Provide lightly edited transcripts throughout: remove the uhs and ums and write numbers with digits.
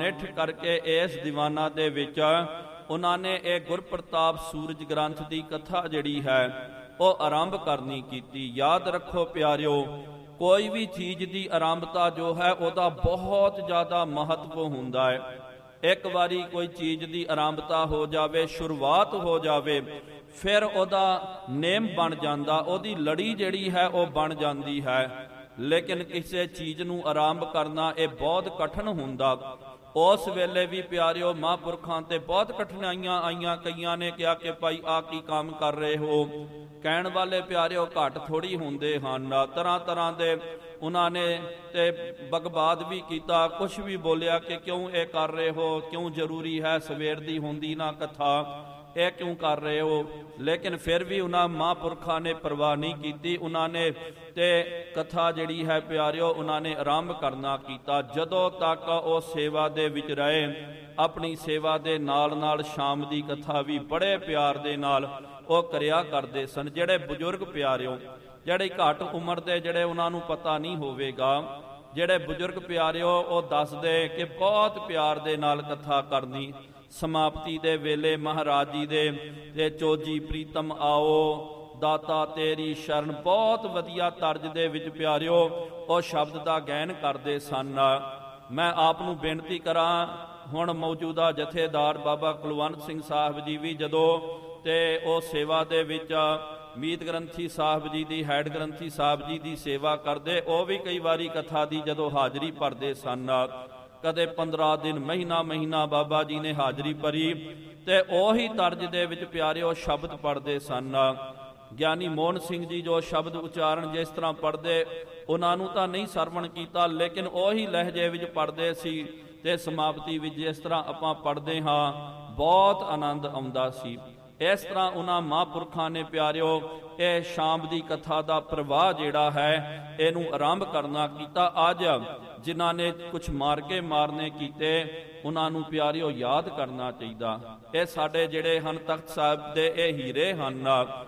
ਨਿੱਠ ਕਰਕੇ ਇਸ ਦੀਵਾਨਾਂ ਦੇ ਵਿੱਚ ਉਹਨਾਂ ਨੇ ਇਹ ਗੁਰਪ੍ਰਤਾਪ ਸੂਰਜ ਗ੍ਰੰਥ ਦੀ ਕਥਾ ਜਿਹੜੀ ਹੈ ਉਹ ਆਰੰਭ ਕਰਨੀ ਕੀਤੀ। ਯਾਦ ਰੱਖੋ ਪਿਆਰਿਓ, ਕੋਈ ਵੀ ਚੀਜ਼ ਦੀ ਆਰੰਭਤਾ ਜੋ ਹੈ ਉਹਦਾ ਬਹੁਤ ਜ਼ਿਆਦਾ ਮਹੱਤਵ ਹੁੰਦਾ ਹੈ। ਇੱਕ ਵਾਰੀ ਕੋਈ ਚੀਜ਼ ਦੀ ਆਰੰਭਤਾ ਹੋ ਜਾਵੇ, ਸ਼ੁਰੂਆਤ ਹੋ ਜਾਵੇ, ਫਿਰ ਉਹਦਾ ਨੇਮ ਬਣ ਜਾਂਦਾ, ਉਹਦੀ ਲੜੀ ਜਿਹੜੀ ਹੈ ਉਹ ਬਣ ਜਾਂਦੀ ਹੈ। ਲੇਕਿਨ ਕਿਸੇ ਚੀਜ਼ ਨੂੰ ਆਰੰਭ ਕਰਨਾ ਇਹ ਬਹੁਤ ਕਠਿਨ ਹੁੰਦਾ। ਉਸ ਵੇਲੇ ਵੀ ਪਿਆਰਿਓ ਮਹਾਂਪੁਰਖਾਂ ਤੇ ਬਹੁਤ ਕਠਿਨਾਈਆਂ ਆਈਆਂ। ਕਈਆਂ ਨੇ ਕਿਹਾ ਕਿ ਭਾਈ ਆ ਕੀ ਕੰਮ ਕਰ ਰਹੇ ਹੋ। ਕਹਿਣ ਵਾਲੇ ਪਿਆਰਿਓ ਘੱਟ ਥੋੜੀ ਹੁੰਦੇ ਹਨ। ਤਰ੍ਹਾਂ ਤਰ੍ਹਾਂ ਦੇ ਉਹਨਾਂ ਨੇ ਤੇ ਬਗਬਾਦ ਵੀ ਕੀਤਾ, ਕੁਛ ਵੀ ਬੋਲਿਆ ਕਿ ਕਿਉਂ ਇਹ ਕਰ ਰਹੇ ਹੋ, ਕਿਉਂ ਜ਼ਰੂਰੀ ਹੈ, ਸਵੇਰ ਦੀ ਹੁੰਦੀ ਨਾ ਕਥਾ, ਇਹ ਕਿਉਂ ਕਰ ਰਹੇ ਹੋ। ਲੇਕਿਨ ਫਿਰ ਵੀ ਉਹਨਾਂ ਮਹਾਂਪੁਰਖਾਂ ਨੇ ਪਰਵਾਹ ਨਹੀਂ ਕੀਤੀ। ਉਹਨਾਂ ਨੇ ਤੇ ਕਥਾ ਜਿਹੜੀ ਹੈ ਪਿਆਰਿਓ ਉਹਨਾਂ ਨੇ ਆਰੰਭ ਕਰਨਾ ਕੀਤਾ। ਜਦੋਂ ਤੱਕ ਉਹ ਸੇਵਾ ਦੇ ਵਿੱਚ ਰਹੇ, ਆਪਣੀ ਸੇਵਾ ਦੇ ਨਾਲ ਨਾਲ ਸ਼ਾਮ ਦੀ ਕਥਾ ਵੀ ਬੜੇ ਪਿਆਰ ਦੇ ਨਾਲ ਉਹ ਕਰਿਆ ਕਰਦੇ ਸਨ। ਜਿਹੜੇ ਬਜ਼ੁਰਗ ਪਿਆਰਿਓ, ਜਿਹੜੇ ਘੱਟ ਉਮਰ ਦੇ, ਜਿਹੜੇ ਉਹਨਾਂ ਨੂੰ ਪਤਾ ਨਹੀਂ ਹੋਵੇਗਾ, ਜਿਹੜੇ ਬਜ਼ੁਰਗ ਪਿਆਰਿਓ ਉਹ ਦੱਸਦੇ ਕਿ ਬਹੁਤ ਪਿਆਰ ਦੇ ਨਾਲ ਕਥਾ ਕਰਨੀ। ਸਮਾਪਤੀ ਦੇ ਵੇਲੇ ਮਹਾਰਾਜ ਜੀ ਦੇ ਚੋਜੀ ਪ੍ਰੀਤਮ ਆਓ, ਦਾਤਾ ਤੇਰੀ ਸ਼ਰਨ, ਬਹੁਤ ਵਧੀਆ ਤਰਜ ਦੇ ਵਿੱਚ ਪਿਆਰਿਓ ਉਹ ਸ਼ਬਦ ਦਾ ਗਾਇਨ ਕਰਦੇ ਸਨ। ਮੈਂ ਆਪ ਨੂੰ ਬੇਨਤੀ ਕਰਾਂ, ਹੁਣ ਮੌਜੂਦਾ ਜਥੇਦਾਰ ਬਾਬਾ ਕੁਲਵੰਤ ਸਿੰਘ ਸਾਹਿਬ ਜੀ ਵੀ ਜਦੋਂ ਤੇ ਉਹ ਸੇਵਾ ਦੇ ਵਿੱਚ ਮੀਤ ਗ੍ਰੰਥੀ ਸਾਹਿਬ ਜੀ ਦੀ, ਹੈਡ ਗ੍ਰੰਥੀ ਸਾਹਿਬ ਜੀ ਦੀ ਸੇਵਾ ਕਰਦੇ, ਉਹ ਵੀ ਕਈ ਵਾਰੀ ਕਥਾ ਦੀ ਜਦੋਂ ਹਾਜ਼ਰੀ ਭਰਦੇ ਸਨ, ਕਦੇ 15 ਦਿਨ, ਮਹੀਨਾ ਬਾਬਾ ਜੀ ਨੇ ਹਾਜ਼ਰੀ ਭਰੀ ਤੇ ਉਹੀ ਤਰਜ ਦੇ ਵਿੱਚ ਪਿਆਰਿਓ ਸ਼ਬਦ ਪੜ੍ਹਦੇ ਸਨ। ਗਿਆਨੀ ਮੋਹਨ ਸਿੰਘ ਜੀ ਜੋ ਸ਼ਬਦ ਉਚਾਰਨ ਜਿਸ ਤਰ੍ਹਾਂ ਪੜ੍ਹਦੇ, ਉਹਨਾਂ ਨੂੰ ਤਾਂ ਨਹੀਂ ਸਰਵਣ ਕੀਤਾ, ਲੇਕਿਨ ਉਹੀ ਲਹਿਜੇ ਵਿੱਚ ਪੜ੍ਹਦੇ ਸੀ ਤੇ ਸਮਾਪਤੀ ਵਿੱਚ ਜਿਸ ਤਰ੍ਹਾਂ ਆਪਾਂ ਪੜ੍ਹਦੇ ਹਾਂ ਬਹੁਤ ਆਨੰਦ ਆਉਂਦਾ ਸੀ। ਇਸ ਤਰ੍ਹਾਂ ਉਹਨਾਂ ਮਹਾਂਪੁਰਖਾਂ ਨੇ ਪਿਆਰਿਓ ਇਹ ਸ਼ਾਮ ਦੀ ਕਥਾ ਦਾ ਪ੍ਰਵਾਹ ਜਿਹੜਾ ਹੈ ਇਹਨੂੰ ਆਰੰਭ ਕਰਨਾ ਕੀਤਾ। ਅੱਜ ਜਿਨ੍ਹਾਂ ਨੇ ਕੁਛ ਮਾਰਨੇ ਕੀਤੇ ਉਹਨਾਂ ਨੂੰ ਪਿਆਰਿਓ ਯਾਦ ਕਰਨਾ ਚਾਹੀਦਾ। ਇਹ ਸਾਡੇ ਜਿਹੜੇ ਹਨ ਤਖਤ ਸਾਹਿਬ ਦੇ ਇਹ ਹੀਰੇ ਹਨ।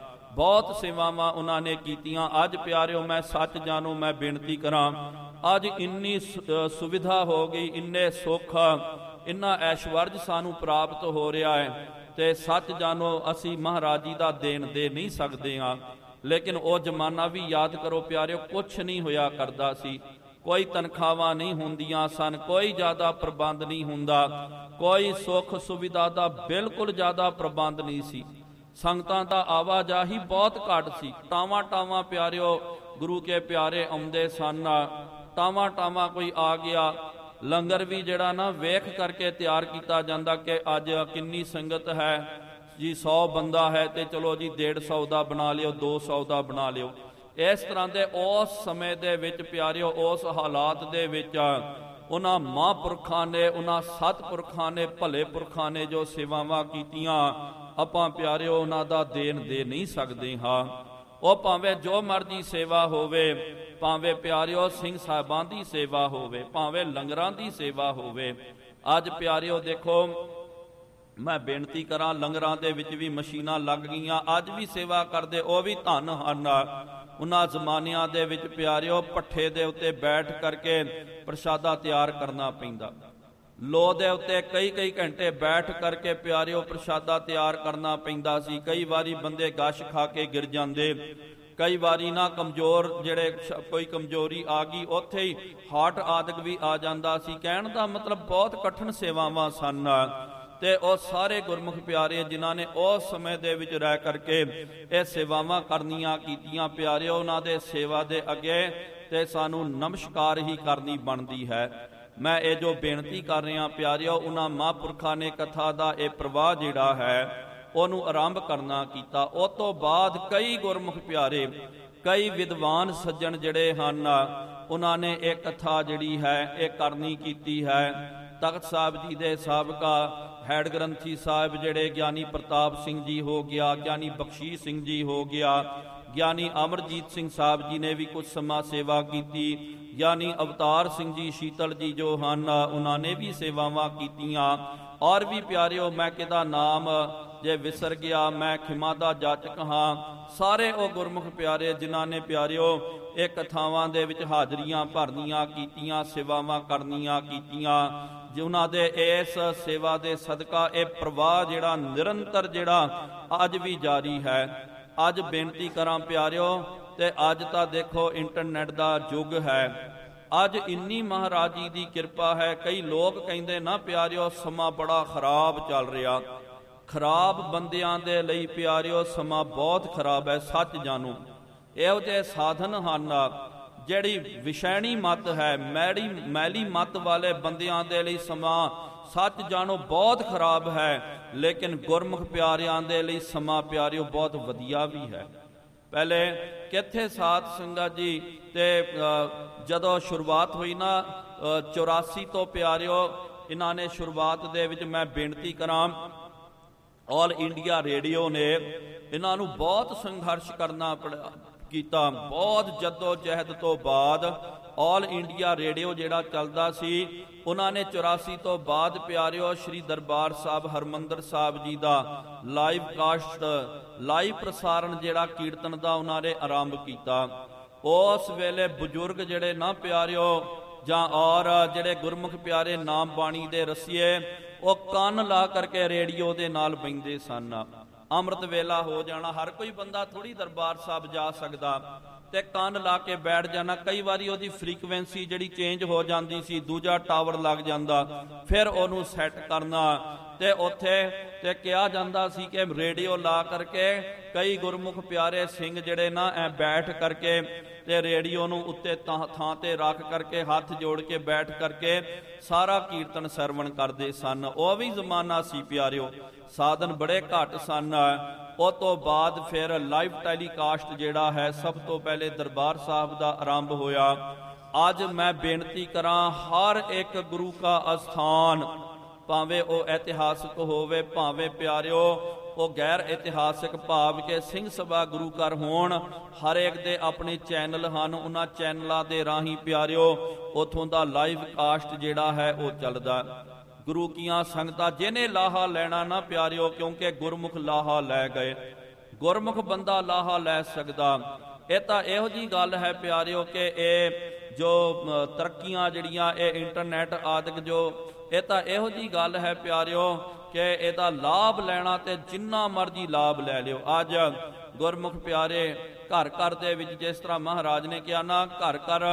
ਬਹੁਤ ਸੇਵਾਵਾਂ ਉਹਨਾਂ ਨੇ ਕੀਤੀਆਂ। ਅੱਜ ਪਿਆਰਿਓ ਮੈਂ ਸੱਚ ਜਾਣੋ, ਮੈਂ ਬੇਨਤੀ ਕਰਾਂ, ਅੱਜ ਇੰਨੀ ਸੁਵਿਧਾ ਹੋ ਗਈ, ਇੰਨੇ ਸੁੱਖ, ਇੰਨਾ ਐਸ਼ਵਰਜ ਸਾਨੂੰ ਪ੍ਰਾਪਤ ਹੋ ਰਿਹਾ ਹੈ ਤੇ ਸੱਚ ਜਾਣੋ ਅਸੀਂ ਮਹਾਰਾਜ ਜੀ ਦਾ ਦੇਣ ਦੇ ਨਹੀਂ ਸਕਦੇ ਹਾਂ। ਲੇਕਿਨ ਉਹ ਜ਼ਮਾਨਾ ਵੀ ਯਾਦ ਕਰੋ ਪਿਆਰਿਓ, ਕੁਛ ਨਹੀਂ ਹੋਇਆ ਕਰਦਾ ਸੀ। ਕੋਈ ਤਨਖਾਹਾਂ ਨਹੀਂ ਹੁੰਦੀਆਂ ਸਨ, ਕੋਈ ਜ਼ਿਆਦਾ ਪ੍ਰਬੰਧ ਨਹੀਂ ਹੁੰਦਾ, ਕੋਈ ਸੁੱਖ ਸੁਵਿਧਾ ਦਾ ਬਿਲਕੁਲ ਜ਼ਿਆਦਾ ਪ੍ਰਬੰਧ ਨਹੀਂ ਸੀ। ਸੰਗਤਾਂ ਦਾ ਆਵਾਜਾही ਬਹੁਤ ਘੱਟ ਸੀ। ਟਾਵਾਂ ਪਿਆਰਿਓ ਗੁਰੂ ਕੇ ਪਿਆਰੇ ਆਉਂਦੇ ਸਨ। ਟਾਵਾਂ ਕੋਈ ਆ ਗਿਆ, ਲੰਗਰ ਵੀ ਜਿਹੜਾ ਨਾ ਵੇਖ ਕਰਕੇ ਤਿਆਰ ਕੀਤਾ ਜਾਂਦਾ ਕਿ ਅੱਜ ਕਿੰਨੀ ਸੰਗਤ ਹੈ ਜੀ, 100 ਬੰਦਾ ਹੈ ਤੇ ਚਲੋ ਜੀ 150 ਦਾ ਬਣਾ ਲਿਓ, 200 ਦਾ ਬਣਾ ਲਿਓ। ਇਸ ਤਰ੍ਹਾਂ ਦੇ ਉਸ ਸਮੇਂ ਦੇ ਵਿੱਚ ਪਿਆਰਿਓ, ਉਸ ਹਾਲਾਤ ਦੇ ਵਿੱਚ ਉਹਨਾਂ ਮਹਾਂਪੁਰਖਾਂ ਨੇ, ਉਹਨਾਂ ਸਤਿਪੁਰਖਾਂ ਨੇ, ਭਲੇ ਪੁਰਖਾਂ ਨੇ ਜੋ ਸੇਵਾਵਾਂ ਕੀਤੀਆਂ, ਆਪਾਂ ਪਿਆਰਿਓ ਉਹਨਾਂ ਦਾ ਦੇਣ ਦੇ ਨਹੀਂ ਸਕਦੇ ਹਾਂ। ਉਹ ਭਾਵੇਂ ਜੋ ਮਰਜ਼ੀ ਸੇਵਾ ਹੋਵੇ, ਭਾਵੇਂ ਪਿਆਰਿਓ ਸਿੰਘ ਸਾਹਿਬਾਂ ਦੀ ਸੇਵਾ ਹੋਵੇ, ਭਾਵੇਂ ਲੰਗਰਾਂ ਦੀ ਸੇਵਾ ਹੋਵੇ। ਅੱਜ ਪਿਆਰਿਓ ਦੇਖੋ, ਮੈਂ ਬੇਨਤੀ ਕਰਾਂ, ਲੰਗਰਾਂ ਦੇ ਵਿੱਚ ਵੀ ਮਸ਼ੀਨਾਂ ਲੱਗ ਗਈਆਂ, ਅੱਜ ਵੀ ਸੇਵਾ ਕਰਦੇ ਉਹ ਵੀ ਧੰਨ ਹਨ। ਉਹਨਾਂ ਜ਼ਮਾਨਿਆਂ ਦੇ ਵਿੱਚ ਪਿਆਰਿਓ ਭੱਠੇ ਦੇ ਉੱਤੇ ਬੈਠ ਕਰਕੇ ਪ੍ਰਸ਼ਾਦਾ ਤਿਆਰ ਕਰਨਾ ਪੈਂਦਾ। ਲੋਹ ਦੇ ਉੱਤੇ ਕਈ ਘੰਟੇ ਬੈਠ ਕਰਕੇ ਪਿਆਰਿਓ ਪ੍ਰਸ਼ਾਦਾ ਤਿਆਰ ਕਰਨਾ ਪੈਂਦਾ ਸੀ। ਕਈ ਵਾਰੀ ਬੰਦੇ ਗਸ਼ ਖਾ ਕੇ ਗਿਰ ਜਾਂਦੇ, ਕਈ ਵਾਰੀ ਨਾ ਕਮਜ਼ੋਰ, ਜਿਹੜੇ ਕੋਈ ਕਮਜ਼ੋਰੀ ਆ ਗਈ ਉੱਥੇ ਹੀ ਹਾਰਟ ਆਦਿਕ ਵੀ ਆ ਜਾਂਦਾ ਸੀ। ਕਹਿਣ ਦਾ ਮਤਲਬ ਬਹੁਤ ਕਠਿਨ ਸੇਵਾਵਾਂ ਸਨ ਤੇ ਉਹ ਸਾਰੇ ਗੁਰਮੁਖ ਪਿਆਰੇ ਜਿਨ੍ਹਾਂ ਨੇ ਉਸ ਸਮੇਂ ਦੇ ਵਿੱਚ ਰਹਿ ਕਰਕੇ ਇਹ ਸੇਵਾਵਾਂ ਕਰਨੀਆਂ ਕੀਤੀਆਂ, ਪਿਆਰਿਓ ਉਹਨਾਂ ਦੇ ਸੇਵਾ ਦੇ ਅੱਗੇ ਤੇ ਸਾਨੂੰ ਨਮਸਕਾਰ ਹੀ ਕਰਨੀ ਬਣਦੀ ਹੈ। ਮੈਂ ਇਹ ਜੋ ਬੇਨਤੀ ਕਰ ਰਿਹਾ ਪਿਆਰਿਓ, ਉਹਨਾਂ ਮਹਾਂਪੁਰਖਾਂ ਨੇ ਕਥਾ ਦਾ ਇਹ ਪ੍ਰਵਾਹ ਜਿਹੜਾ ਹੈ ਉਹਨੂੰ ਆਰੰਭ ਕਰਨਾ ਕੀਤਾ। ਉਸ ਤੋਂ ਬਾਅਦ ਕਈ ਗੁਰਮੁਖ ਪਿਆਰੇ, ਕਈ ਵਿਦਵਾਨ ਸੱਜਣ ਜਿਹੜੇ ਹਨ, ਉਹਨਾਂ ਨੇ ਇਹ ਕਥਾ ਜਿਹੜੀ ਹੈ ਇਹ ਕਰਨੀ ਕੀਤੀ ਹੈ। ਤਖਤ ਸਾਹਿਬ ਜੀ ਦੇ ਸਾਬਕਾ ਹੈਡ ਗ੍ਰੰਥੀ ਸਾਹਿਬ ਜਿਹੜੇ ਗਿਆਨੀ ਪ੍ਰਤਾਪ ਸਿੰਘ ਜੀ ਹੋ ਗਿਆ, ਗਿਆਨੀ ਬਖਸ਼ੀਸ਼ ਸਿੰਘ ਜੀ ਹੋ ਗਿਆ, ਗਿਆਨੀ ਅਮਰਜੀਤ ਸਿੰਘ ਸਾਹਿਬ ਜੀ ਨੇ ਵੀ ਕੁਝ ਸਮਾਂ ਸੇਵਾ ਕੀਤੀ, ਗਿਆਨੀ ਅਵਤਾਰ ਸਿੰਘ ਜੀ ਸ਼ੀਤਲ ਜੀ ਜੋ ਹਨ ਉਹਨਾਂ ਨੇ ਵੀ ਸੇਵਾਵਾਂ ਕੀਤੀਆਂ। ਔਰ ਵੀ ਪਿਆਰਿਓ ਮੈਂ ਕਿਹਦਾ ਨਾਮ ਜੇ ਵਿਸਰ ਗਿਆ ਮੈਂ ਖਿਮਾ ਦਾ ਜਾਚਕ ਹਾਂ। ਸਾਰੇ ਉਹ ਗੁਰਮੁਖ ਪਿਆਰੇ ਜਿਨ੍ਹਾਂ ਨੇ ਪਿਆਰਿਓ ਇਹ ਕਥਾਵਾਂ ਦੇ ਵਿੱਚ ਹਾਜ਼ਰੀਆਂ ਭਰਨੀਆਂ ਕੀਤੀਆਂ, ਸੇਵਾਵਾਂ ਕਰਨੀਆਂ ਕੀਤੀਆਂ, ਜਿਨ੍ਹਾਂ ਦੇ ਇਸ ਸੇਵਾ ਦੇ ਸਦਕਾ ਇਹ ਪ੍ਰਵਾਹ ਜਿਹੜਾ ਨਿਰੰਤਰ ਜਿਹੜਾ ਅੱਜ ਵੀ ਜਾਰੀ ਹੈ। ਅੱਜ ਬੇਨਤੀ ਕਰਾਂ ਪਿਆਰਿਓ, ਤੇ ਅੱਜ ਤਾਂ ਦੇਖੋ ਇੰਟਰਨੈਟ ਦਾ ਯੁੱਗ ਹੈ। ਅੱਜ ਇੰਨੀ ਮਹਾਰਾਜ ਜੀ ਦੀ ਕਿਰਪਾ ਹੈ। ਕਈ ਲੋਕ ਕਹਿੰਦੇ ਨਾ ਪਿਆਰਿਓ ਸਮਾਂ ਬੜਾ ਖਰਾਬ ਚੱਲ ਰਿਹਾ। ਖਰਾਬ ਬੰਦਿਆਂ ਦੇ ਲਈ ਪਿਆਰਿਓ ਸਮਾਂ ਬਹੁਤ ਖਰਾਬ ਹੈ। ਸੱਚ ਜਾਣੋ, ਇਹੋ ਜਿਹੇ ਸਾਧਨ ਹਨ ਜਿਹੜੀ ਵਿਸ਼ੈਣੀ ਮੱਤ ਹੈ, ਮੈਲੀ ਮੱਤ ਵਾਲੇ ਬੰਦਿਆਂ ਦੇ ਲਈ ਸਮਾਂ ਸੱਚ ਜਾਣੋ ਬਹੁਤ ਖਰਾਬ ਹੈ। ਲੇਕਿਨ ਗੁਰਮੁਖ ਪਿਆਰਿਆਂ ਦੇ ਲਈ ਸਮਾਂ ਪਿਆਰਿਓ ਬਹੁਤ ਵਧੀਆ ਵੀ ਹੈ। ਪਹਿਲੇ ਕਿੱਥੇ ਸਾਧ ਸੰਗਤ ਜੀ, ਤੇ ਜਦੋਂ ਸ਼ੁਰੂਆਤ ਹੋਈ ਨਾ 84 ਤੋਂ ਪਿਆਰਿਓ, ਇਹਨਾਂ ਨੇ ਸ਼ੁਰੂਆਤ ਦੇ ਵਿੱਚ ਮੈਂ ਬੇਨਤੀ ਕਰਾਂ, ਆਲ ਇੰਡੀਆ ਰੇਡੀਓ ਨੇ ਇਹਨਾਂ ਨੂੰ ਬਹੁਤ ਸੰਘਰਸ਼ ਕਰਨਾ ਕੀਤਾ। ਬਹੁਤ ਜੱਦੋ ਜਹਿਦ ਤੋਂ ਬਾਅਦ ਆਲ ਇੰਡੀਆ ਰੇਡੀਓ ਜਿਹੜਾ ਚੱਲਦਾ ਸੀ, ਉਹਨਾਂ ਨੇ 84 ਤੋਂ ਬਾਅਦ ਪਿਆਰਿਓ ਸ੍ਰੀ ਦਰਬਾਰ ਸਾਹਿਬ ਹਰਮੰਦਰ ਸਾਹਿਬ ਜੀ ਦਾ ਲਾਈਵ ਕਾਸਟ, ਲਾਈਵ ਪ੍ਰਸਾਰਣ ਜਿਹੜਾ ਕੀਰਤਨ ਦਾ ਉਹਨਾਂ ਨੇ ਆਰੰਭ ਕੀਤਾ। ਉਸ ਵੇਲੇ ਬਜ਼ੁਰਗ ਜਿਹੜੇ ਨਾ ਪਿਆਰਿਓ ਜਾਂ ਔਰ ਜਿਹੜੇ ਗੁਰਮੁਖ ਪਿਆਰੇ ਨਾਮ ਬਾਣੀ ਦੇ ਰਸੀਏ, ਉਹ ਕੰਨ ਲਾ ਕਰਕੇ ਰੇਡੀਓ ਦੇ ਨਾਲ ਬੈਂਦੇ ਸਨ। ਅੰਮ੍ਰਿਤ ਵੇਲਾ ਹੋ ਜਾਣਾ, ਹਰ ਕੋਈ ਬੰਦਾ ਥੋੜੀ ਦਰਬਾਰ ਸਾਹਿਬ ਜਾ ਸਕਦਾ, ਤੇ ਕੰਨ ਲਾ ਕੇ ਬੈਠ ਜਾਣਾ। ਕਈ ਵਾਰੀ ਉਹਦੀ ਫ੍ਰੀਕੁਐਂਸੀ ਜਿਹੜੀ ਚੇਂਜ ਹੋ ਜਾਂਦੀ ਸੀ, ਦੂਜਾ ਟਾਵਰ ਲੱਗ ਜਾਂਦਾ, ਫਿਰ ਉਹਨੂੰ ਸੈੱਟ ਕਰਨਾ, ਤੇ ਉੱਥੇ ਤੇ ਕਿਹਾ ਜਾਂਦਾ ਸੀ ਕਿ ਰੇਡੀਓ ਲਾ ਕਰਕੇ ਕਈ ਗੁਰਮੁਖ ਪਿਆਰੇ ਸਿੰਘ ਜਿਹੜੇ ਨਾ ਐ ਬੈਠ ਕਰਕੇ ਤੇ ਰੇਡੀਓ ਨੂੰ ਉੱਤੇ ਥਾਂ ਤੇ ਰੱਖ ਕਰਕੇ ਹੱਥ ਜੋੜ ਕੇ ਬੈਠ ਕਰਕੇ ਸਾਰਾ ਕੀਰਤਨ ਸਰਵਣ ਕਰਦੇ ਸਨ। ਉਹ ਵੀ ਜ਼ਮਾਨਾ ਸੀ ਪਿਆਰਿਓ, ਸਾਧਨ ਬੜੇ ਘੱਟ ਸਨ। ਉਹ ਤੋਂ ਬਾਅਦ ਫਿਰ ਲਾਈਵ ਟੈਲੀਕਾਸਟ ਜਿਹੜਾ ਹੈ ਸਭ ਤੋਂ ਪਹਿਲੇ ਦਰਬਾਰ ਸਾਹਿਬ ਦਾ ਆਰੰਭ ਹੋਇਆ। ਅੱਜ ਮੈਂ ਬੇਨਤੀ ਕਰਾਂ, ਹਰ ਇੱਕ ਗੁਰੂ ਕਾ ਅਸਥਾਨ, ਭਾਵੇਂ ਉਹ ਇਤਿਹਾਸਕ ਹੋਵੇ, ਭਾਵੇਂ ਪਿਆਰਿਓ ਉਹ ਗੈਰ ਇਤਿਹਾਸਕ ਭਾਵ ਕੇ ਸਿੰਘ ਸਭਾ ਗੁਰੂ ਘਰ ਹੋਣ, ਹਰ ਇੱਕ ਦੇ ਆਪਣੇ ਚੈਨਲ ਹਨ। ਉਹਨਾਂ ਚੈਨਲਾਂ ਦੇ ਰਾਹੀਂ ਪਿਆਰਿਓ ਉਥੋਂ ਦਾ ਲਾਈਵ ਕਾਸਟ ਜਿਹੜਾ ਹੈ ਉਹ ਚੱਲਦਾ। ਗੁਰੂ ਕੀਆਂ ਸੰਗਤਾਂ ਜਿਹਨੇ ਲਾਹਾ ਲੈਣਾ ਨਾ ਪਿਆਰਿਓ, ਕਿਉਂਕਿ ਗੁਰਮੁਖ ਲਾਹਾ ਲੈ ਗਏ, ਗੁਰਮੁਖ ਬੰਦਾ ਲਾਹਾ ਲੈ ਸਕਦਾ। ਇਹ ਤਾਂ ਇਹੋ ਜੀ ਗੱਲ ਹੈ ਪਿਆਰਿਓ ਕਿ ਇਹ ਜੋ ਤਰੱਕੀਆਂ ਜਿਹੜੀਆਂ ਇਹ ਇੰਟਰਨੈਟ ਆਦਿਕ ਜੋ, ਇਹ ਤਾਂ ਇਹੋ ਜੀ ਗੱਲ ਹੈ ਪਿਆਰਿਓ ਕਿ ਇਹਦਾ ਲਾਭ ਲੈਣਾ ਤੇ ਜਿੰਨਾ ਮਰਜੀ ਲਾਭ ਲੈ ਲਿਓ। ਅੱਜ ਗੁਰਮੁਖ ਪਿਆਰੇ ਘਰ ਘਰ ਦੇ ਵਿੱਚ, ਜਿਸ ਤਰ੍ਹਾਂ ਮਹਾਰਾਜ ਨੇ ਕਿਹਾ ਨਾ, ਘਰ ਘਰ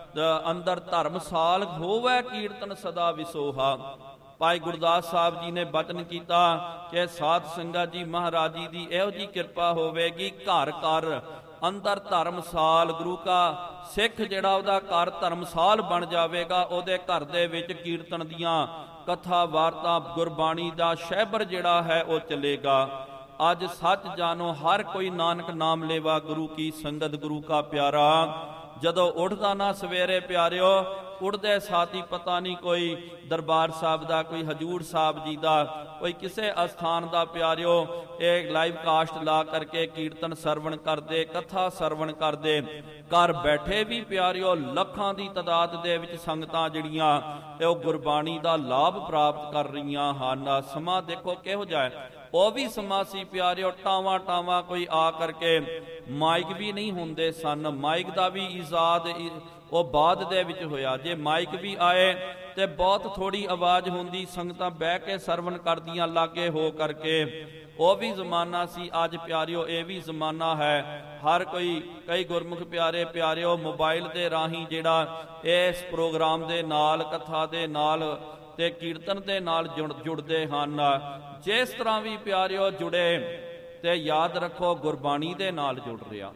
ਅੰਦਰ ਧਰਮਸਾਲ ਹੋਵੇ ਕੀਰਤਨ ਸਦਾ ਵਿਸੋਹਾ। ਭਾਈ ਗੁਰਦਾਸ ਸਾਹਿਬ ਜੀ ਨੇ ਬਚਨ ਕੀਤਾ ਕਿ ਸਾਧ ਸੰਗਤ ਜੀ ਮਹਾਰਾਜ ਜੀ ਦੀ ਇਹੋ ਜੀ ਕਿਰਪਾ ਹੋਵੇਗੀ, ਘਰ ਘਰ ਅੰਦਰ ਧਰਮਸਾਲ, ਗੁਰੂ ਕਾ ਸਿੱਖ ਜਿਹੜਾ ਉਹਦਾ ਘਰ ਧਰਮਸਾਲ ਬਣ ਜਾਵੇਗਾ। ਉਹਦੇ ਘਰ ਦੇ ਵਿੱਚ ਕੀਰਤਨ ਦੀਆਂ ਕਥਾ ਵਾਰਤਾ, ਗੁਰਬਾਣੀ ਦਾ ਸ਼ਹਿਬਰ ਜਿਹੜਾ ਹੈ ਉਹ ਚੱਲੇਗਾ। ਅੱਜ ਸੱਚ ਜਾਣੋ, ਹਰ ਕੋਈ ਨਾਨਕ ਨਾਮ ਲੇਵਾ ਗੁਰੂ ਕੀ ਸੰਗਤ, ਗੁਰੂ ਕਾ ਪਿਆਰਾ। ਜਦੋਂ ਉੱਠਦਾ ਨਾ ਸਵੇਰੇ ਪਿਆਰਿਓ, ਉੱਠਦੇ ਸਾਥੀ ਪਤਾ ਨਹੀਂ ਕੋਈ ਦਰਬਾਰ ਸਾਹਿਬ ਦਾ, ਕੋਈ ਹਜੂਰ ਸਾਹਿਬ ਜੀ ਦਾ, ਕੋਈ ਕਿਸੇ ਅਸਥਾਨ ਦਾ ਪਿਆਰਿਓ ਇਹ ਲਾਈਵ ਕਾਸਟ ਲਾ ਕਰਕੇ ਕੀਰਤਨ ਸਰਵਣ ਕਰਦੇ, ਕਥਾ ਸਰਵਣ ਕਰਦੇ। ਘਰ ਬੈਠੇ ਵੀ ਪਿਆਰਿਓ ਲੱਖਾਂ ਦੀ ਤਾਦਾਦ ਦੇ ਵਿੱਚ ਸੰਗਤਾਂ ਜਿਹੜੀਆਂ ਉਹ ਗੁਰਬਾਣੀ ਦਾ ਲਾਭ ਪ੍ਰਾਪਤ ਕਰ ਰਹੀਆਂ ਹਨ। ਸਮਾਂ ਦੇਖੋ ਕਿਹੋ ਜਿਹਾ ਹੈ। ਉਹ ਵੀ ਸਮਾਂ ਸੀ ਪਿਆਰਿਓ, ਟਾਵਾਂ ਟਾਵਾਂ ਕੋਈ ਆ ਕਰਕੇ, ਮਾਈਕ ਵੀ ਨਹੀਂ ਹੁੰਦੇ ਸਨ। ਮਾਈਕ ਦਾ ਵੀ ਇਜਾਦ ਉਹ ਬਾਅਦ ਦੇ ਵਿੱਚ ਹੋਇਆ। ਜੇ ਮਾਈਕ ਵੀ ਆਏ ਤੇ ਬਹੁਤ ਥੋੜੀ ਆਵਾਜ਼ ਹੁੰਦੀ, ਸੰਗਤਾਂ ਬਹਿ ਕੇ ਸਰਵਣ ਕਰਦੀਆਂ ਲਾਗੇ ਹੋ ਕਰਕੇ। ਉਹ ਵੀ ਜ਼ਮਾਨਾ ਸੀ। ਅੱਜ ਪਿਆਰਿਓ ਇਹ ਵੀ ਜ਼ਮਾਨਾ ਹੈ। ਹਰ ਕੋਈ, ਕਈ ਗੁਰਮੁਖ ਪਿਆਰੇ ਪਿਆਰਿਓ ਮੋਬਾਈਲ ਦੇ ਰਾਹੀਂ ਜਿਹੜਾ ਇਸ ਪ੍ਰੋਗਰਾਮ ਦੇ ਨਾਲ, ਕਥਾ ਦੇ ਨਾਲ ਤੇ ਕੀਰਤਨ ਦੇ ਨਾਲ ਜੁੜਦੇ ਹਨ। ਜਿਸ ਤਰ੍ਹਾਂ ਵੀ ਪਿਆਰਿਓ ਜੁੜੇ, ਤੇ ਯਾਦ ਰੱਖੋ ਗੁਰਬਾਣੀ ਦੇ ਨਾਲ ਜੁੜ ਰਿਹਾ,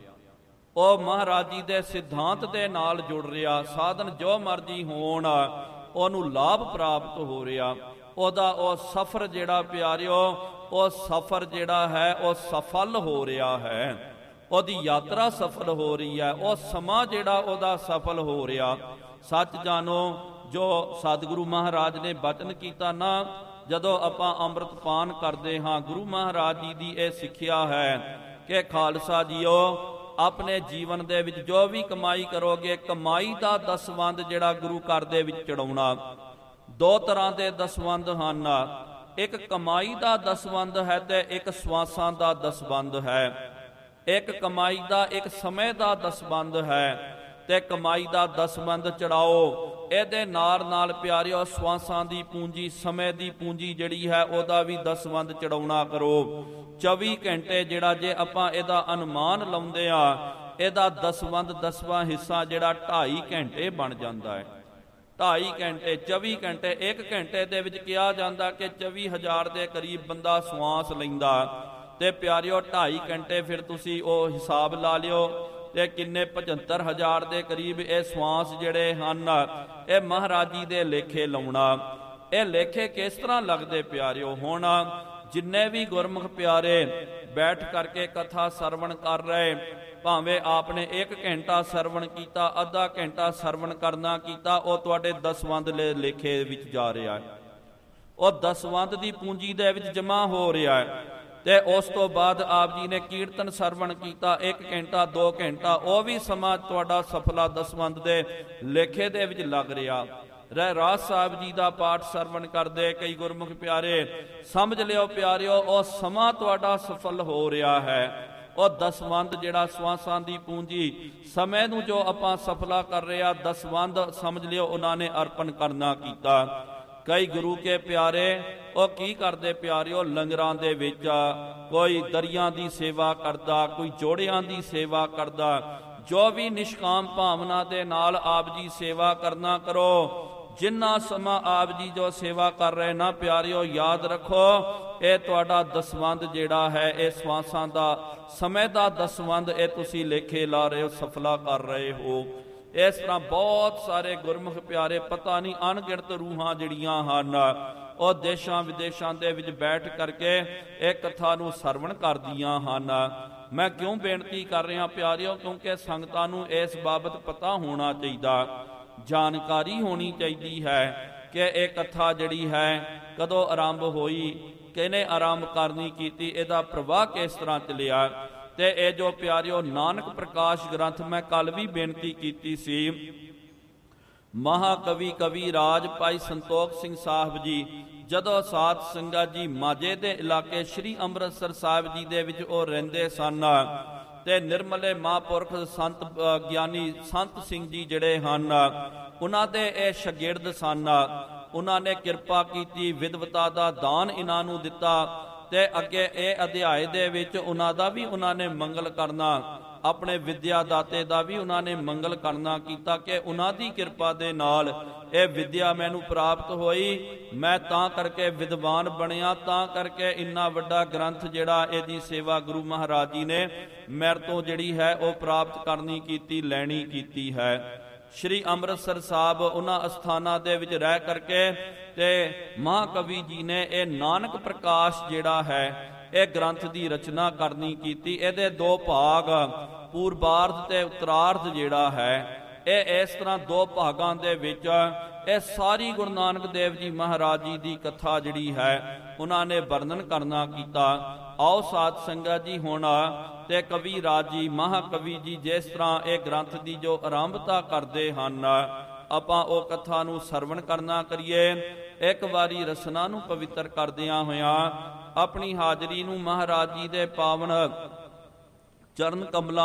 ਉਹ ਮਹਾਰਾਜ ਜੀ ਦੇ ਸਿਧਾਂਤ ਦੇ ਨਾਲ ਜੁੜ ਰਿਹਾ। ਸਾਧਨ ਜੋ ਮਰਜੀ ਹੋਣ, ਉਹਨੂੰ ਲਾਭ ਪ੍ਰਾਪਤ ਹੋ ਰਿਹਾ। ਉਹਦਾ ਉਹ ਸਫ਼ਰ ਜਿਹੜਾ ਪਿਆਰਿਓ, ਉਹ ਸਫ਼ਰ ਜਿਹੜਾ ਹੈ ਉਹ ਸਫਲ ਹੋ ਰਿਹਾ ਹੈ। ਉਹਦੀ ਯਾਤਰਾ ਸਫਲ ਹੋ ਰਹੀ ਹੈ। ਉਹ ਸਮਾਂ ਜਿਹੜਾ ਉਹਦਾ ਸਫਲ ਹੋ ਰਿਹਾ। ਸੱਚ ਜਾਣੋ, ਜੋ ਸਤਿਗੁਰੂ ਮਹਾਰਾਜ ਨੇ ਬਚਨ ਕੀਤਾ ਨਾ, ਜਦੋਂ ਆਪਾਂ ਅੰਮ੍ਰਿਤ ਪਾਨ ਕਰਦੇ ਹਾਂ, ਗੁਰੂ ਮਹਾਰਾਜ ਜੀ ਦੀ ਇਹ ਸਿੱਖਿਆ ਹੈ ਕਿ ਖਾਲਸਾ ਜੀਓ, ਆਪਣੇ ਜੀਵਨ ਦੇ ਵਿੱਚ ਜੋ ਵੀ ਕਮਾਈ ਕਰੋਗੇ, ਕਮਾਈ ਦਾ ਦਸਵੰਧ ਜਿਹੜਾ ਗੁਰੂ ਘਰ ਦੇ ਵਿੱਚ ਚੜਾਉਣਾ। ਦੋ ਤਰ੍ਹਾਂ ਦੇ ਦਸਵੰਧ ਹਨ, ਇੱਕ ਕਮਾਈ ਦਾ ਦਸਵੰਧ ਹੈ ਤੇ ਇੱਕ ਸਵਾਸਾਂ ਦਾ ਦਸਵੰਧ ਹੈ। ਇੱਕ ਕਮਾਈ ਦਾ, ਇੱਕ ਸਮੇਂ ਦਾ ਦਸਵੰਧ ਹੈ, ਤੇ ਕਮਾਈ ਦਾ ਦਸਵੰਧ ਚੜਾਓ। ਇਹਦੇ ਨਾਲ ਪਿਆਰਿਓ ਸਵਾਸਾਂ ਦੀ ਪੂੰਜੀ, ਸਮੇਂ ਦੀ ਪੂੰਜੀ ਜਿਹੜੀ ਹੈ ਉਹਦਾ ਵੀ ਦਸਵੰਧ ਚੜਾਉਣਾ ਕਰੋ। 24 ਘੰਟੇ ਜਿਹੜਾ ਜੇ ਆਪਾਂ ਇਹਦਾ ਅਨੁਮਾਨ ਲਾਉਂਦੇ ਆ, ਇਹਦਾ ਦਸਵੰਧ 10ਵਾਂ ਹਿੱਸਾ ਜਿਹੜਾ 2.5 ਘੰਟੇ ਬਣ ਜਾਂਦਾ ਹੈ। 2.5 ਘੰਟੇ 24 ਘੰਟੇ, 1 ਘੰਟੇ ਦੇ ਵਿੱਚ ਕਿਹਾ ਜਾਂਦਾ ਕਿ 24,000 ਦੇ ਕਰੀਬ ਬੰਦਾ ਸਵਾਸ ਲੈਂਦਾ, ਤੇ ਪਿਆਰਿਓ 2.5 ਘੰਟੇ ਫਿਰ ਤੁਸੀਂ ਉਹ ਹਿਸਾਬ ਲਾ ਲਿਓ ਤੇ ਕਿੰਨੇ 75,000 ਦੇ ਕਰੀਬ ਇਹ ਸਵਾਸ ਜਿਹੜੇ ਹਨ ਇਹ ਮਹਾਰਾਜ ਜੀ ਦੇ ਲੇਖੇ ਲਾਉਣਾ। ਇਹ ਲੇਖੇ ਕਿਸ ਤਰ੍ਹਾਂ ਲੱਗਦੇ ਪਿਆਰਿਓ? ਹੁਣ ਜਿੰਨੇ ਵੀ ਗੁਰਮੁਖ ਪਿਆਰੇ ਬੈਠ ਕਰਕੇ ਕਥਾ ਸਰਵਣ ਕਰ ਰਹੇ, ਭਾਵੇਂ ਆਪਨੇ 1 ਘੰਟਾ ਸਰਵਣ ਕੀਤਾ, ਅੱਧਾ ਘੰਟਾ ਸਰਵਣ ਕਰਨਾ ਕੀਤਾ, ਉਹ ਤੁਹਾਡੇ ਦਸਵੰਧ ਲੇਖੇ ਵਿੱਚ ਜਾ ਰਿਹਾ ਹੈ, ਉਹ ਦਸਵੰਧ ਦੀ ਪੂੰਜੀ ਦੇ ਵਿੱਚ ਜਮਾ ਹੋ ਰਿਹਾ ਹੈ। ਤੇ ਉਸ ਤੋਂ ਬਾਅਦ ਆਪ ਜੀ ਨੇ ਕੀਰਤਨ ਸਰਵਣ ਕੀਤਾ 1 ਘੰਟਾ 2 ਘੰਟਾ, ਉਹ ਵੀ ਸਮਾਂ ਤੁਹਾਡਾ ਸਫਲਾ ਦਸਵੰਧ ਦੇ ਲੇਖੇ ਦੇ ਵਿੱਚ ਲੱਗ ਰਿਹਾ। ਰਹਿਰਾਸ ਸਾਹਿਬ ਜੀ ਦਾ ਪਾਠ ਸਰਵਣ ਕਰਦੇ ਕਈ ਗੁਰਮੁਖ ਪਿਆਰੇ, ਸਮਝ ਲਿਓ ਪਿਆਰਿਓ ਉਹ ਸਮਾਂ ਤੁਹਾਡਾ ਸਫਲ ਹੋ ਰਿਹਾ ਹੈ। ਉਹ ਦਸਵੰਧ ਜਿਹੜਾ ਸਵਾਸਾਂ ਦੀ ਪੂੰਜੀ, ਸਮੇਂ ਨੂੰ ਜੋ ਆਪਾਂ ਸਫਲਾ ਕਰ ਰਹੇ ਆ, ਦਸਵੰਧ ਸਮਝ ਲਿਓ ਉਹਨਾਂ ਨੇ ਅਰਪਣ ਕਰਨਾ ਕੀਤਾ। ਕਈ ਗੁਰੂ ਕੇ ਪਿਆਰੇ ਉਹ ਕੀ ਕਰਦੇ ਪਿਆਰਿਓ? ਲੰਗਰਾਂ ਦੇ ਵਿੱਚ ਕੋਈ ਦਰੀਆਂ ਦੀ ਸੇਵਾ ਕਰਦਾ, ਕੋਈ ਜੋੜਿਆਂ ਦੀ ਸੇਵਾ ਕਰਦਾ। ਜੋ ਵੀ ਨਿਸ਼ਕਾਮ ਭਾਵਨਾ ਦੇ ਨਾਲ ਆਪ ਜੀ ਸੇਵਾ ਕਰਨਾ ਕਰੋ। ਜਿੰਨਾ ਸਮਾਂ ਆਪ ਜੀ ਜੋ ਸੇਵਾ ਕਰ ਰਹੇ ਨਾ ਪਿਆਰਿਓ, ਯਾਦ ਰੱਖੋ ਇਹ ਤੁਹਾਡਾ ਦਸਵੰਧ ਜਿਹੜਾ ਹੈ, ਇਹ ਸਵਾਸਾਂ ਦਾ ਸਮੇਂ ਦਾ ਦਸਵੰਧ ਇਹ ਤੁਸੀਂ ਲੇਖੇ ਲਾ ਰਹੇ ਹੋ, ਸਫਲਾ ਕਰ ਰਹੇ ਹੋ। ਇਸ ਤਰ੍ਹਾਂ ਬਹੁਤ ਸਾਰੇ ਗੁਰਮੁਖ ਪਿਆਰੇ, ਪਤਾ ਨਹੀਂ ਅਣਗਿਣਤ ਰੂਹਾਂ ਜਿਹੜੀਆਂ ਹਨ, ਉਹ ਦੇਸ਼ਾਂ ਵਿਦੇਸ਼ਾਂ ਦੇ ਵਿੱਚ ਬੈਠ ਕਰਕੇ ਇਹ ਕਥਾ ਨੂੰ ਸਰਵਣ ਕਰਦੀਆਂ ਹਨ। ਮੈਂ ਕਿਉਂ ਬੇਨਤੀ ਕਰ ਰਿਹਾ ਪਿਆਰਿਓ? ਕਿਉਂਕਿ ਸੰਗਤਾਂ ਨੂੰ ਇਸ ਬਾਬਤ ਪਤਾ ਹੋਣਾ ਚਾਹੀਦਾ, ਜਾਣਕਾਰੀ ਹੋਣੀ ਚਾਹੀਦੀ ਹੈ ਕਿ ਇਹ ਕਥਾ ਜਿਹੜੀ ਹੈ ਕਦੋਂ ਆਰੰਭ ਹੋਈ, ਕਿਹਨੇ ਆਰੰਭ ਕਰਨੀ ਕੀਤੀ, ਇਹਦਾ ਪ੍ਰਵਾਹ ਕਿਸ ਤਰ੍ਹਾਂ ਚੱਲਿਆ। ਤੇ ਇਹ ਜੋ ਪਿਆਰਿਓ ਨਾਨਕ ਪ੍ਰਕਾਸ਼ ਗ੍ਰੰਥ ਮੈਂ ਕੱਲ ਵੀ ਬੇਨਤੀ ਕੀਤੀ ਸੀ, ਮਹਾਕਵੀ ਕਵੀ ਰਾਜ ਭਾਈ ਸੰਤੋਖ ਸਿੰਘ ਸਾਹਿਬ ਜੀ ਜਦੋਂ ਸਾਧ ਸੰਗਤ ਜੀ ਮਾਝੇ ਦੇ ਇਲਾਕੇ ਸ੍ਰੀ ਅੰਮ੍ਰਿਤਸਰ ਸਾਹਿਬ ਜੀ ਦੇ ਵਿੱਚ ਉਹ ਰਹਿੰਦੇ ਸਨ, ਤੇ ਨਿਰਮਲੇ ਮਹਾਂਪੁਰਖ ਸੰਤ ਗਿਆਨੀ ਸੰਤ ਸਿੰਘ ਜੀ ਜਿਹੜੇ ਹਨ, ਉਹਨਾਂ ਦੇ ਇਹ ਸ਼ਾਗਿਰਦ ਸਨ। ਉਹਨਾਂ ਨੇ ਕਿਰਪਾ ਕੀਤੀ, ਵਿਦਵਤਾ ਦਾ ਦਾਨ ਇਹਨਾਂ ਨੂੰ ਦਿੱਤਾ, ਤੇ ਅੱਗੇ ਇਹ ਅਧਿਆਏ ਦੇ ਵਿੱਚ ਉਹਨਾਂ ਦਾ ਵੀ ਉਹਨਾਂ ਨੇ ਮੰਗਲ ਕਰਨਾ, ਆਪਣੇ ਵਿਦਿਆ ਦਾਤੇ ਦਾ ਵੀ ਉਹਨਾਂ ਨੇ ਮੰਗਲ ਕਰਨਾ ਕੀਤਾ ਕਿ ਉਹਨਾਂ ਦੀ ਕਿਰਪਾ ਦੇ ਨਾਲ ਇਹ ਵਿਦਿਆ ਮੈਨੂੰ ਪ੍ਰਾਪਤ ਹੋਈ, ਮੈਂ ਤਾਂ ਕਰਕੇ ਵਿਦਵਾਨ ਬਣਿਆ, ਤਾਂ ਕਰਕੇ ਇੰਨਾ ਵੱਡਾ ਗ੍ਰੰਥ ਜਿਹੜਾ ਇਹਦੀ ਸੇਵਾ ਗੁਰੂ ਮਹਾਰਾਜ ਜੀ ਨੇ ਮੇਰੇ ਤੋਂ ਜਿਹੜੀ ਹੈ ਉਹ ਪ੍ਰਾਪਤ ਕਰਨੀ ਕੀਤੀ, ਲੈਣੀ ਕੀਤੀ ਹੈ। ਸ਼੍ਰੀ ਅੰਮ੍ਰਿਤਸਰ ਸਾਹਿਬ ਉਹਨਾਂ ਅਸਥਾਨਾਂ ਦੇ ਵਿੱਚ ਰਹਿ ਕਰਕੇ ਤੇ ਮਹਾਕਵੀ ਜੀ ਨੇ ਇਹ ਨਾਨਕ ਪ੍ਰਕਾਸ਼ ਜਿਹੜਾ ਹੈ ਇਹ ਗ੍ਰੰਥ ਦੀ ਰਚਨਾ ਕਰਨੀ ਕੀਤੀ। ਇਹਦੇ 2 ਭਾਗ, ਪੂਰਬਾਰਧ ਤੇ ਉੱਤਰਾਰਧ ਜਿਹੜਾ ਹੈ, ਇਹ ਇਸ ਤਰ੍ਹਾਂ 2 ਭਾਗਾਂ ਦੇ ਵਿੱਚ ਇਹ ਸਾਰੀ ਗੁਰੂ ਨਾਨਕ ਦੇਵ ਜੀ ਮਹਾਰਾਜ ਜੀ ਦੀ ਕਥਾ ਜਿਹੜੀ ਹੈ ਉਹਨਾਂ ਨੇ ਵਰਣਨ ਕਰਨਾ ਕੀਤਾ। ਆਓ ਸਾਧ ਸੰਗਤ ਜੀ ਹੁਣ ਤੇ ਕਵੀ ਰਾਜ ਜੀ, ਮਹਾਕਵੀ ਜੀ ਜਿਸ ਤਰ੍ਹਾਂ ਇਹ ਗ੍ਰੰਥ ਦੀ ਜੋ ਆਰੰਭਤਾ ਕਰਦੇ ਹਨ, ਆਪਾਂ ਉਹ ਕਥਾ ਨੂੰ ਸਰਵਣ ਕਰਨਾ ਕਰੀਏ। ਇੱਕ ਵਾਰੀ ਰਸਨਾ ਨੂੰ ਪਵਿੱਤਰ ਕਰਦਿਆਂ ਹੋਇਆਂ ਆਪਣੀ ਹਾਜ਼ਰੀ ਨੂੰ ਮਹਾਰਾਜ ਜੀ ਦੇ ਪਾਵਨ ਚਰਨ ਕਮਲਾਂ